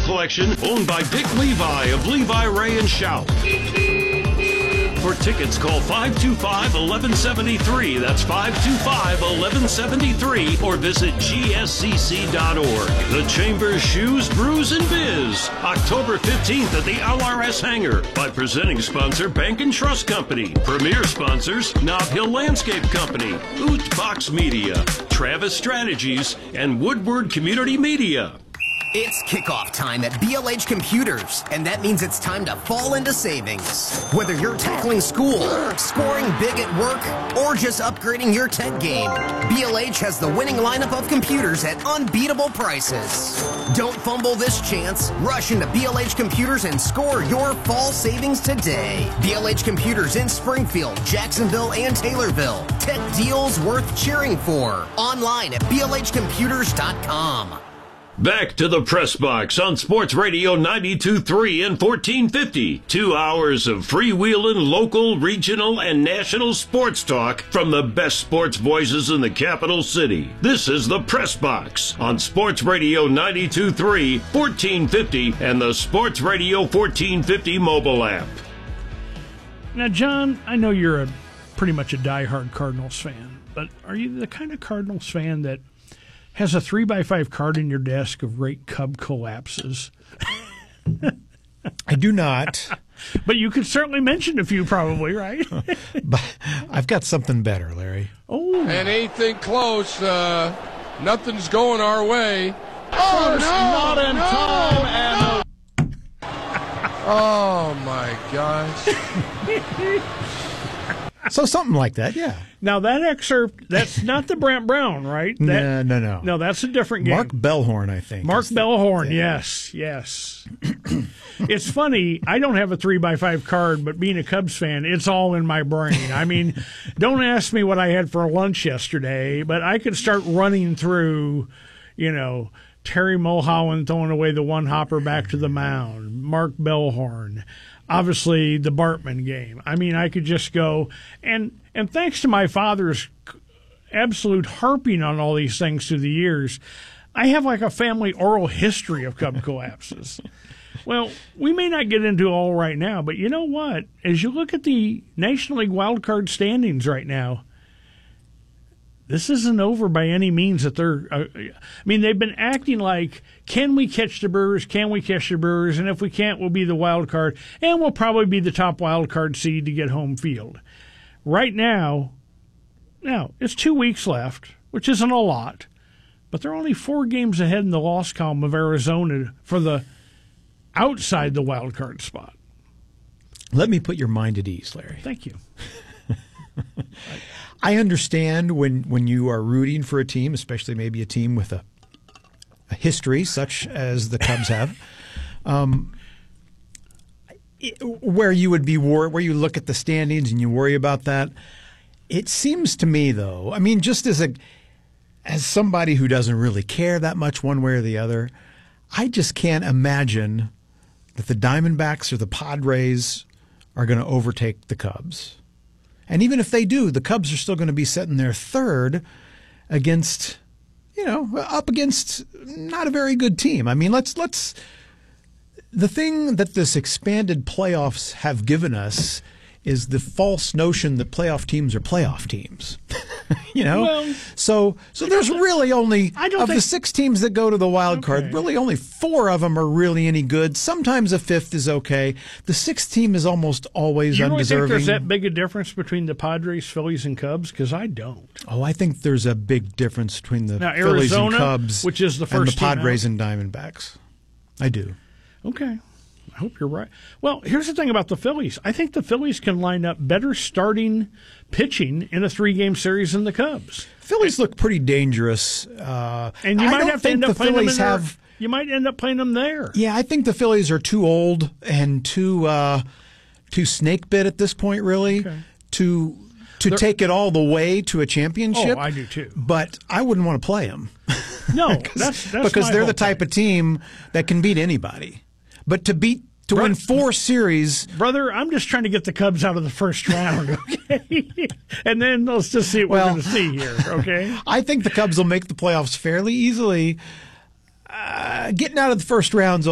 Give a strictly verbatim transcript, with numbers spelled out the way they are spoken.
collection owned by Dick Levi of Levi, Ray and Shout. For tickets, call five two five, one one seven three. That's five two five, one one seven three. Or visit G S C C dot org. The Chambers Shoes, Brews, and Biz. October fifteenth at the L R S Hangar. By presenting sponsor Bank and Trust Company. Premier sponsors Nob Hill Landscape Company, Oot Box Media, Travis Strategies, and Woodward Community Media. It's kickoff time at B L H Computers, and that means it's time to fall into savings. Whether you're tackling school, scoring big at work, or just upgrading your tech game, B L H has the winning lineup of computers at unbeatable prices. Don't fumble this chance. Rush into B L H Computers and score your fall savings today. B L H Computers in Springfield, Jacksonville, and Taylorville. Tech deals worth cheering for. Online at B L H computers dot com. Back to the Press Box on Sports Radio ninety-two point three and fourteen fifty. Two hours of freewheeling local, regional, and national sports talk from the best sports voices in the capital city. This is the Press Box on Sports Radio ninety-two point three, fourteen fifty, and the Sports Radio fourteen fifty mobile app. Now, John, I know you're a pretty much a diehard Cardinals fan, but are you the kind of Cardinals fan that has a three by five card in your desk of great Cub collapses? I do not. But you could certainly mention a few, probably, right? But I've got something better, Larry. Oh. And anything close, uh, nothing's going our way. Oh, First, no! not in no, time, and no. Oh, my gosh. So something like that, yeah. Now, that excerpt, that's not the Brant Brown, right? That, no, no, no. No, that's a different game. Mark Bellhorn, I think. Mark Bellhorn, the, yes, yes. It's funny, I don't have a three by five card, but being a Cubs fan, it's all in my brain. I mean, don't ask me what I had for lunch yesterday, but I could start running through, you know, Terry Mulholland throwing away the one hopper back to the mound, Mark Bellhorn, obviously the Bartman game. I mean, I could just go, and and thanks to my father's absolute harping on all these things through the years, I have like a family oral history of Cub collapses. Well, we may not get into it all right now, but you know what? As you look at the National League wildcard standings right now, this isn't over by any means that they're uh, – I mean, they've been acting like, can we catch the Brewers, can we catch the Brewers, and if we can't, we'll be the wild card, and we'll probably be the top wild card seed to get home field. Right now, now, it's two weeks left, which isn't a lot, but they're only four games ahead in the loss column of Arizona for the outside the wild card spot. Let me put your mind at ease, Larry. Thank you. I understand when, when you are rooting for a team, especially maybe a team with a, a history such as the Cubs have, um, it, where you would be wor- where you look at the standings and you worry about that. It seems to me, though, I mean, just as a as somebody who doesn't really care that much one way or the other, I just can't imagine that the Diamondbacks or the Padres are going to overtake the Cubs. And even if they do, the Cubs are still going to be sitting there third against, you know, up against not a very good team. I mean, let's let's the thing that this expanded playoffs have given us is the false notion that playoff teams are playoff teams. You know, well, so so there's really only I don't of think, the six teams that go to the wild card, okay. really only four of them are really any good. Sometimes a fifth is okay. The sixth team is almost always you really undeserving. think there's that big a difference between the Padres, Phillies, and Cubs? Because I don't. Oh, I think there's a big difference between the now, Phillies Arizona, and Cubs, which is the and first the Padres team and Diamondbacks. I do. Okay. I hope you're right. Well, here's the thing about the Phillies. I think the Phillies can line up better starting pitching in a three-game series than the Cubs. Phillies look pretty dangerous. Uh, and you I might don't have to think end up the playing Phillies them in have. There. You might end up playing them there. Yeah, I think the Phillies are too old and too uh, too snake bit at this point, really, okay. to to They're, take it all the way to a championship. Oh, I do too. But I wouldn't want to play them. No, that's, that's because my they're whole the type thing. of team that can beat anybody. But to beat to Bro- win four series, brother, I'm just trying to get the Cubs out of the first round, okay? And then let's just see what well, we're going to see here, okay? I think the Cubs will make the playoffs fairly easily. Uh, getting out of the first round's